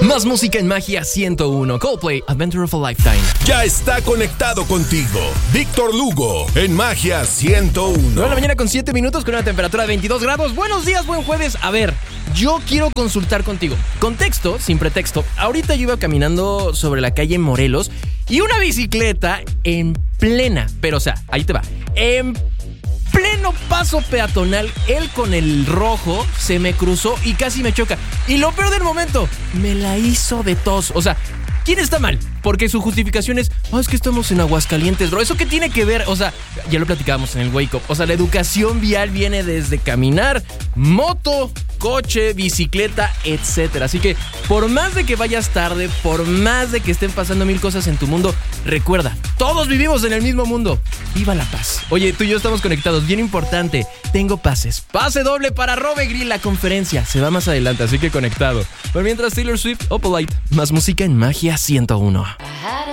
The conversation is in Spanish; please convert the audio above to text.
Más música en Magia 101. Coldplay, Adventure of a Lifetime. Ya está conectado contigo Víctor Lugo en Magia 101. 9 de la mañana con 7 minutos con una temperatura de 22 grados. Buenos días, buen jueves. A ver, yo quiero consultar contigo. Contexto, sin pretexto. Ahorita yo iba caminando sobre la calle Morelos y una bicicleta en plena, pero o sea, ahí te va, en pleno paso peatonal, él con el rojo se me cruzó y casi me choca. Y lo peor del momento, me la hizo de tos. O sea, ¿quién está mal? Porque su justificación es, es que estamos en Aguascalientes, bro. ¿Eso qué tiene que ver? O sea, ya lo platicábamos en el Wake Up. O sea, la educación vial viene desde caminar, moto, coche, bicicleta, etcétera. Así que, por más de que vayas tarde, por más de que estén pasando mil cosas en tu mundo, recuerda, todos vivimos en el mismo mundo. ¡Viva la paz! Oye, tú y yo estamos conectados, bien importante. Tengo pases. Pase doble para Robe Grill, la conferencia. Se va más adelante, así que conectado. Pero mientras, Taylor Swift, Opalite. Más música en Magia 101.